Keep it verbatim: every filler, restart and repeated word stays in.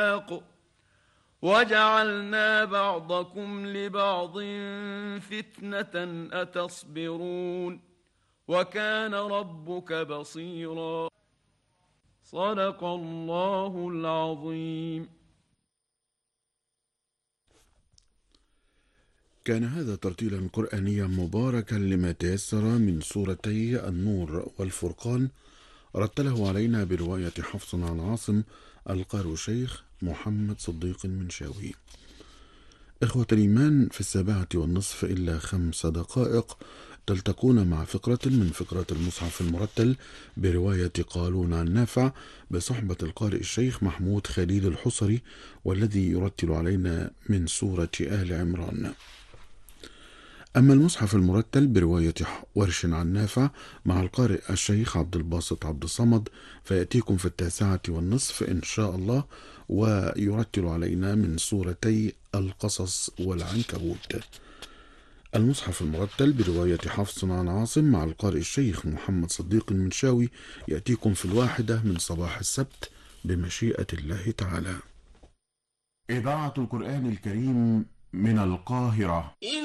وجعلنا بعضكم لبعض فتنة أتصبرون وكان ربك بصيرا. صدق الله العظيم. كان هذا ترتيلا قرآنيا مباركا لما تيسر من سورتي النور والفرقان، رتله علينا برواية حفص عن عاصم، القارئ الشيخ محمد صديق المنشاوي. إخوة الإيمان، في السابعة والنصف إلا خمس دقائق تلتقون مع فقرة من فقرات المصحف المرتل برواية قالون عن نافع بصحبة القارئ الشيخ محمود خليل الحصري، والذي يرتل علينا من سورة آل عمران. أما المصحف المرتل برواية ورش عن نافع مع القارئ الشيخ عبد الباسط عبد الصمد فيأتيكم في التاسعة والنصف إن شاء الله، ويرتل علينا من سورتي القصص والعنكبوت. المصحف المرتل برواية حفص عن عاصم مع القارئ الشيخ محمد صديق المنشاوي يأتيكم في الواحدة من صباح السبت بمشيئة الله تعالى. إذاعة القرآن الكريم من القاهرة.